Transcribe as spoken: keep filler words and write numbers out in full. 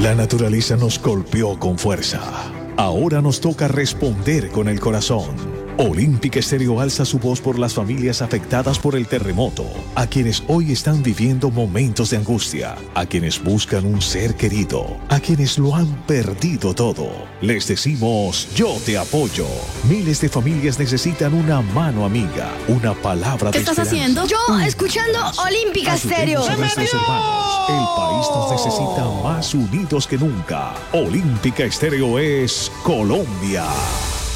La naturaleza nos golpeó con fuerza. Ahora nos toca responder con el corazón. Olímpica Estéreo alza su voz por las familias afectadas por el terremoto, a quienes hoy están viviendo momentos de angustia, a quienes buscan un ser querido, a quienes lo han perdido todo. Les decimos, yo te apoyo. Miles de familias necesitan una mano amiga, una palabra de ¿Qué estás esperanza. haciendo? Yo, escuchando Olímpica Estéreo. Ayudemos a nuestros hermanos. El país nos necesita más unidos que nunca. Olímpica Estéreo es Colombia.